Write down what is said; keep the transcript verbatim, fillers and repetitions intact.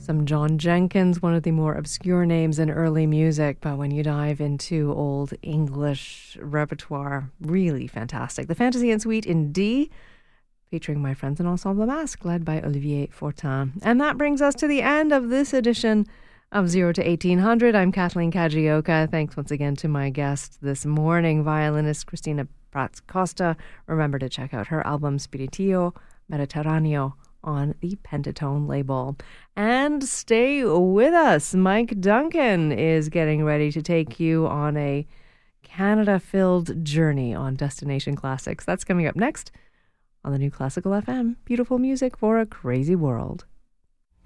Some John Jenkins, one of the more obscure names in early music, but when you dive into old English repertoire, really fantastic. The Fantasy Suite in D, featuring my friends in Ensemble Masque, led by Olivier Fortin. And that brings us to the end of this edition of zero to eighteen hundred. I'm Kathleen Kajioka. Thanks once again to my guest this morning, violinist Cristina Prats Costa. Remember to check out her album Spiritillo Mediterraneo on the Pentatone label. And stay with us. Mike Duncan is getting ready to take you on a Canada-filled journey on Destination Classics. That's coming up next on the New Classical F M. Beautiful music for a crazy world.